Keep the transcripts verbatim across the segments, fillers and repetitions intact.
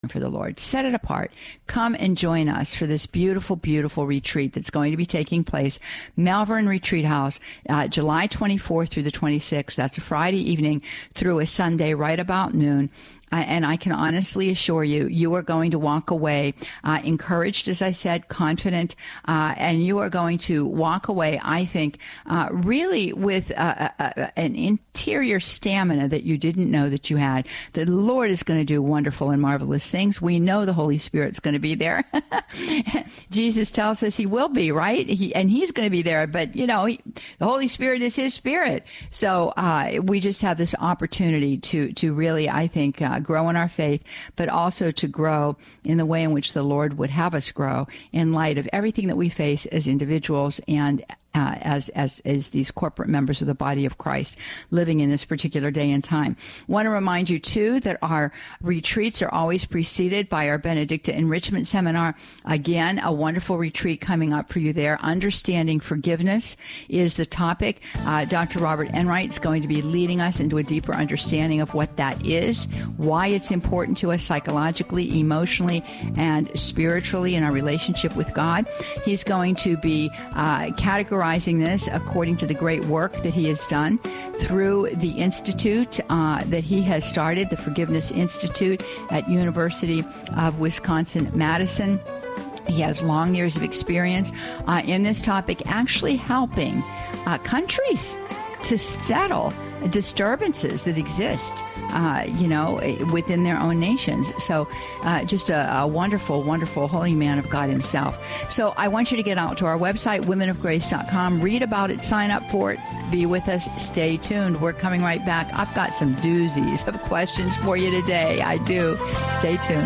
for the Lord. Set it apart. Come and join us for this beautiful, beautiful retreat that's going to be taking place. Malvern Retreat House, uh, July twenty-fourth through the twenty-sixth. That's a Friday evening through a Sunday, right about noon. Uh, and I can honestly assure you, you are going to walk away uh, encouraged, as I said, confident, uh, and you are going to walk away, I think, uh, really with uh, a, a, an interior stamina that you didn't know that you had. The Lord is going to do wonderful and marvelous things. We know the Holy Spirit's going to be there. Jesus tells us he will be, right? He, and he's going to be there. But, you know, he, the Holy Spirit is his Spirit. So uh, we just have this opportunity to, to really, I think, uh, grow in our faith, but also to grow in the way in which the Lord would have us grow in light of everything that we face as individuals and Uh, as as as these corporate members of the body of Christ living in this particular day and time. Want to remind you, too, that our retreats are always preceded by our Benedicta Enrichment Seminar. Again, a wonderful retreat coming up for you there. Understanding Forgiveness is the topic. Uh, Doctor Robert Enright is going to be leading us into a deeper understanding of what that is, why it's important to us psychologically, emotionally, and spiritually in our relationship with God. He's going to be uh, categorizing this according to the great work that he has done through the institute uh, that he has started, the Forgiveness Institute at University of Wisconsin-Madison. He has long years of experience uh, in this topic, actually helping uh, countries to settle disturbances that exist, uh, you know, within their own nations. So uh, just a, a wonderful, wonderful holy man of God himself. So I want you to get out to our website, women of grace dot com, read about it, sign up for it, be with us, stay tuned. We're coming right back. I've got some doozies of questions for you today. I do. Stay tuned.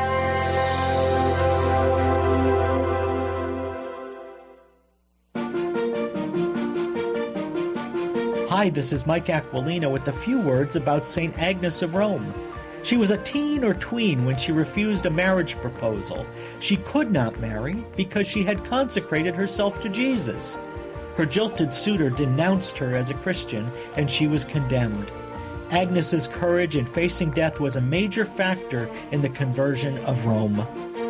Hi, this is Mike Aquilino with a few words about Saint Agnes of Rome. She was a teen or tween when she refused a marriage proposal. She could not marry because she had consecrated herself to Jesus. Her jilted suitor denounced her as a Christian, and she was condemned. Agnes's courage in facing death was a major factor in the conversion of Rome.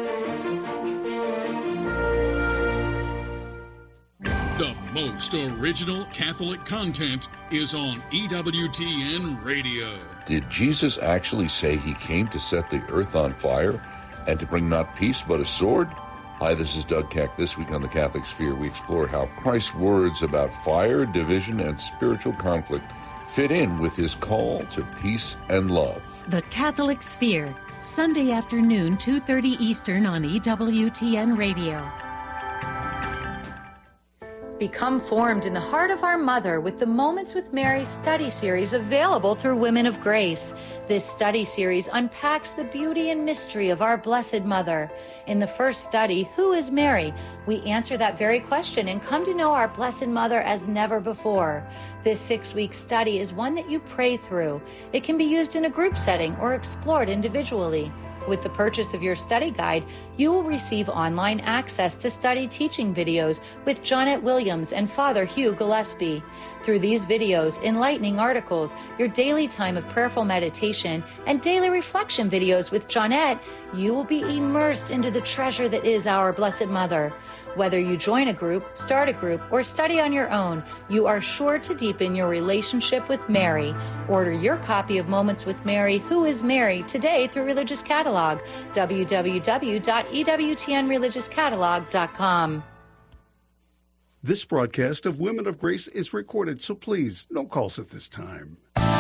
The most original Catholic content is on E W T N Radio. Did Jesus actually say he came to set the earth on fire and to bring not peace but a sword? Hi, this is Doug Keck. This week on The Catholic Sphere, we explore how Christ's words about fire, division, and spiritual conflict fit in with his call to peace and love. The Catholic Sphere, Sunday afternoon, two thirty Eastern on E W T N Radio. Become formed in the heart of our Mother with the Moments with Mary study series available through Women of Grace. This study series unpacks the beauty and mystery of our Blessed Mother. In the first study, Who is Mary? We answer that very question and come to know our Blessed Mother as never before. This six-week study is one that you pray through. It can be used in a group setting or explored individually. With the purchase of your study guide, you will receive online access to study teaching videos with Jonette Williams and Father Hugh Gillespie. Through these videos, enlightening articles, your daily time of prayerful meditation, and daily reflection videos with Jonette, you will be immersed into the treasure that is our Blessed Mother. Whether you join a group, start a group, or study on your own, you are sure to deepen your relationship with Mary. Order your copy of Moments with Mary, Who is Mary, today through Religious Catalog, w w w dot e w t n religious catalog dot com. This broadcast of Women of Grace is recorded, so please don't call us at this time.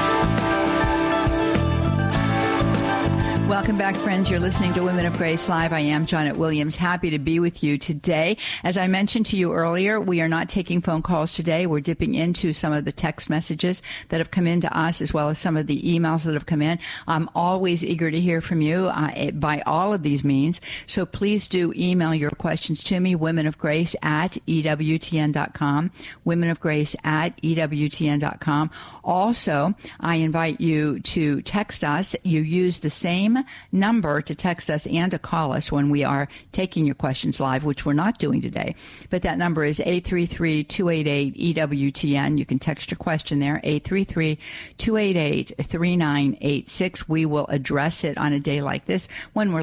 Welcome back, friends. You're listening to Women of Grace Live. I am Jonette Williams. Happy to be with you today. As I mentioned to you earlier, we are not taking phone calls today. We're dipping into some of the text messages that have come in to us, as well as some of the emails that have come in. I'm always eager to hear from you uh, by all of these means. So please do email your questions to me, women of grace at e w t n dot com, women of grace at e w t n dot com. Also, I invite you to text us. You use the same number to text us and to call us when we are taking your questions live, which we're not doing today. But that number is eight three three, two eight eight, E W T N. You can text your question there, eight three three, two eight eight, three nine eight six. We will address it on a day like this when we're